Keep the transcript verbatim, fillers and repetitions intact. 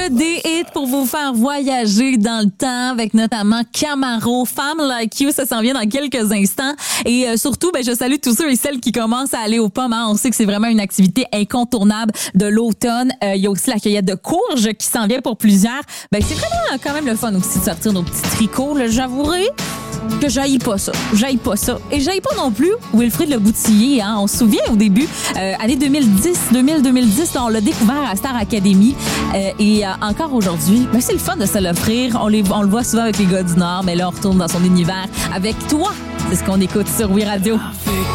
que des hits pour vous faire voyager dans le temps avec notamment Camaro, Femme Like You, ça s'en vient dans quelques instants. Et euh, surtout, ben, je salue tous ceux et celles qui commencent à aller aux pommes. Hein. On sait que c'est vraiment une activité incontournable de l'automne. Euh, il y a aussi la cueillette de courges qui s'en vient pour plusieurs. Ben, c'est vraiment quand même le fun aussi de sortir nos petits tricots, là, j'avouerai que j'haïs pas ça. J'haïs pas ça. Et j'haïs pas non plus Wilfrid Le Boutillier. Hein. On se souvient au début, euh, année deux mille dix, deux mille, deux mille dix, là, on l'a découvert à Star Academy. Euh, et euh, encore aujourd'hui, ben, c'est le fun de se l'offrir. On, les, on le voit souvent avec les gars du Nord, mais là, on retourne dans son univers avec toi. C'est ce qu'on écoute sur Oui Radio. Avec